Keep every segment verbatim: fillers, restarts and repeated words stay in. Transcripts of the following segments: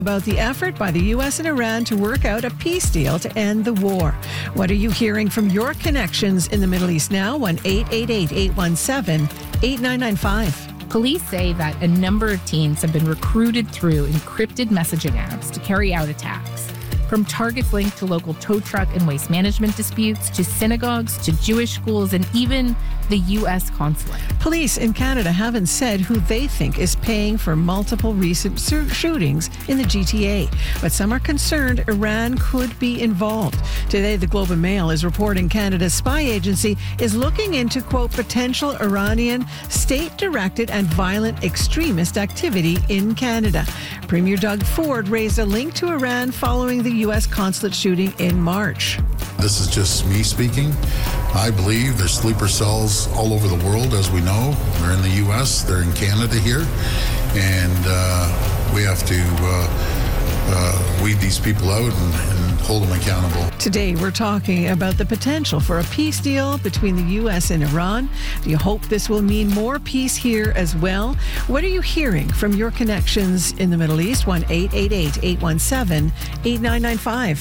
About the effort by the U S and Iran to work out a peace deal to end the war. What are you hearing from your connections in the Middle East now? one eight eight eight, eight one seven, eight nine nine five. Police say that a number of teens have been recruited through encrypted messaging apps to carry out attacks. From targets linked to local tow truck and waste management disputes, to synagogues, to Jewish schools, and even the U S consulate. Police in Canada haven't said who they think is paying for multiple recent sur- shootings in the G T A, but some are concerned Iran could be involved. Today, the Globe and Mail is reporting Canada's spy agency is looking into, quote, potential Iranian state-directed and violent extremist activity in Canada. Premier Doug Ford raised a link to Iran following the U S consulate shooting in March. This is just me speaking. I believe there's sleeper cells all over the world, as we know. They're in the U S, they're in Canada here, and uh, we have to uh, uh, weed these people out and, and hold them accountable. Today, we're talking about the potential for a peace deal between the U S and Iran. Do you hope this will mean more peace here as well? What are you hearing from your connections in the Middle East? one eight eight eight, eight one seven, eight nine nine five.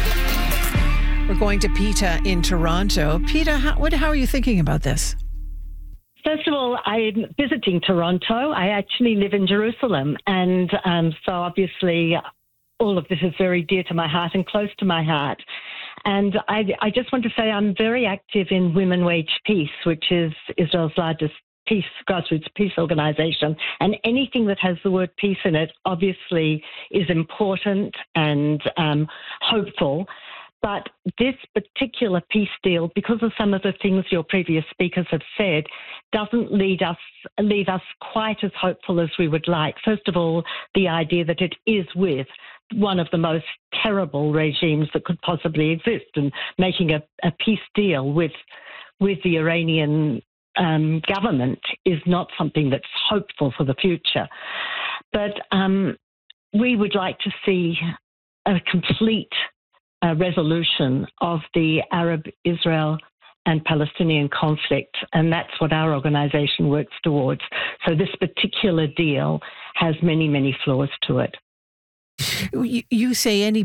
We're going to Peta in Toronto. Peta, how, what, how are you thinking about this? First of all, I'm visiting Toronto. I actually live in Jerusalem. And um, so obviously all of this is very dear to my heart and close to my heart. And I, I just want to say I'm very active in Women Wage Peace, which is Israel's largest peace, grassroots peace organization. And anything that has the word peace in it obviously is important and um, hopeful. But this particular peace deal, because of some of the things your previous speakers have said, doesn't lead us leave us quite as hopeful as we would like. First of all, the idea that it is with one of the most terrible regimes that could possibly exist, and making a, a peace deal with with the Iranian um, government is not something that's hopeful for the future. But um, we would like to see a complete a resolution of the Arab-Israel and Palestinian conflict, and that's what our organisation works towards. So this particular deal has many, many flaws to it. You, you say any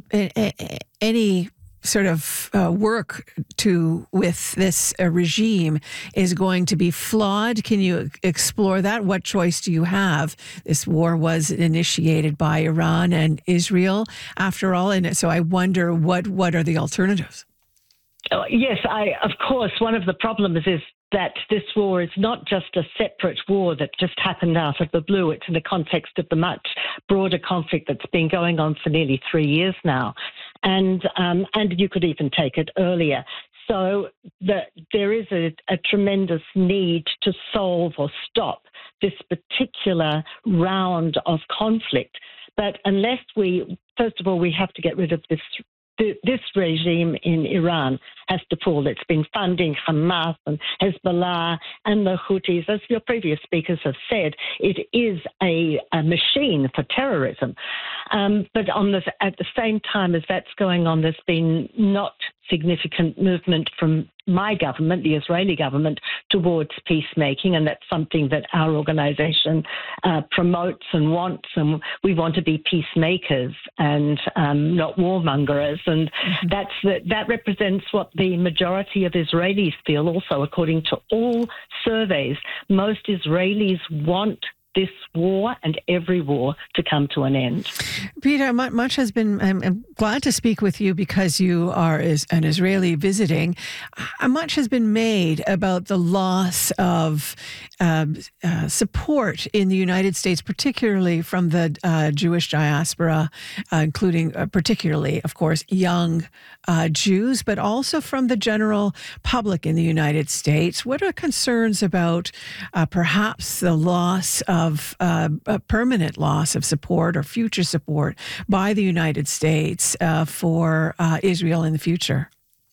any sort of uh, work to with this uh, regime is going to be flawed. Can you explore that? What choice do you have? This war was initiated by Iran and Israel, after all, and so I wonder what what are the alternatives? Oh, yes, I of course. One of the problems is that this war is not just a separate war that just happened out of the blue. It's in the context of the much broader conflict that's been going on for nearly three years now. And um, and you could even take it earlier. So the, there is a, a tremendous need to solve or stop this particular round of conflict. But unless we, first of all, we have to get rid of this this regime in Iran has to fall. It's been funding Hamas and Hezbollah and the Houthis. As your previous speakers have said, it is a, a machine for terrorism. Um, but on this, at the same time as that's going on, there's been not significant movement from my government, the Israeli government, towards peacemaking, and that's something that our organisation uh, promotes and wants, and we want to be peacemakers and um, not warmongers, and mm-hmm. that's the, that represents what the majority of Israelis feel also, according to all surveys. Most Israelis want this war and every war to come to an end. Peta, much has been, I'm, I'm glad to speak with you because you are an Israeli visiting. Much has been made about the loss of uh, uh, support in the United States, particularly from the uh, Jewish diaspora, uh, including uh, particularly, of course, young uh, Jews, but also from the general public in the United States. What are concerns about uh, perhaps the loss of of uh, a permanent loss of support or future support by the United States uh, for uh, Israel in the future?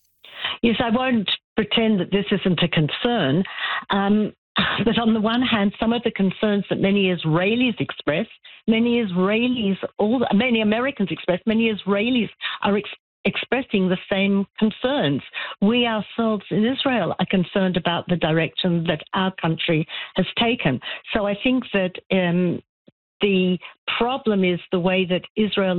Yes, I won't pretend that this isn't a concern. Um, but on the one hand, some of the concerns that many Israelis express, many Israelis, all many Americans express, many Israelis are ex- expressing the same concerns. We ourselves in Israel are concerned about the direction that our country has taken. So I think that um, The problem is the way that Israel